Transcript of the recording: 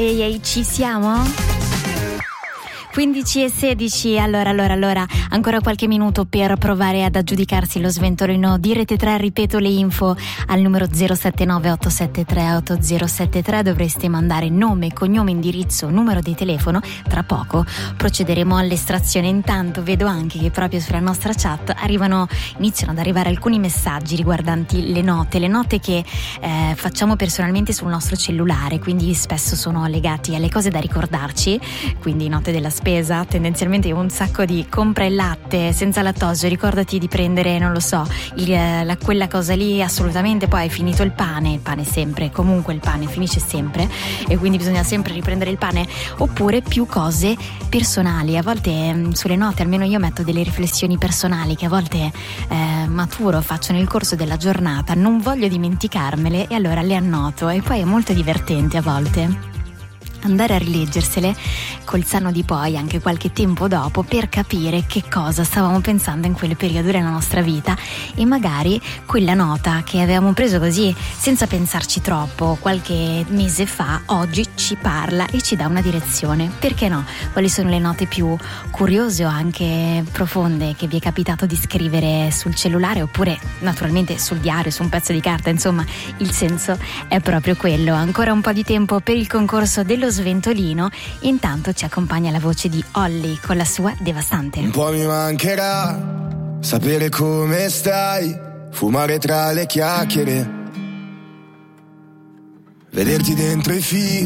Ehi, ehi, ci siamo? 15:16, allora, ancora qualche minuto per provare ad aggiudicarsi lo sventolino di Rete 3. Ripeto le info al numero 079 873 8073. Dovreste mandare nome, cognome, indirizzo, numero di telefono. Tra poco procederemo all'estrazione. Intanto vedo anche che proprio sulla nostra chat iniziano ad arrivare alcuni messaggi riguardanti le note che facciamo personalmente sul nostro cellulare, quindi spesso sono legati alle cose da ricordarci, quindi note della spesa. Tendenzialmente un sacco di compra il latte senza lattosio, ricordati di prendere, non lo so, quella cosa lì assolutamente. Poi è finito il pane sempre, comunque il pane finisce sempre e quindi bisogna sempre riprendere il pane. Oppure più cose personali, a volte sulle note almeno io metto delle riflessioni personali che a volte maturo, faccio nel corso della giornata, non voglio dimenticarmele e allora le annoto, e poi è molto divertente a volte andare a rileggersele col senno di poi, anche qualche tempo dopo, per capire che cosa stavamo pensando in quel periodo della nostra vita, e magari quella nota che avevamo preso così senza pensarci troppo qualche mese fa oggi ci parla e ci dà una direzione. Perché no? Quali sono le note più curiose o anche profonde che vi è capitato di scrivere sul cellulare, oppure naturalmente sul diario, su un pezzo di carta? Insomma, il senso è proprio quello. Ancora un po' di tempo per il concorso dello sventolino. Intanto ci accompagna la voce di Olly con la sua Devastante. Un po' mi mancherà sapere come stai, fumare tra le chiacchiere, vederti dentro i fili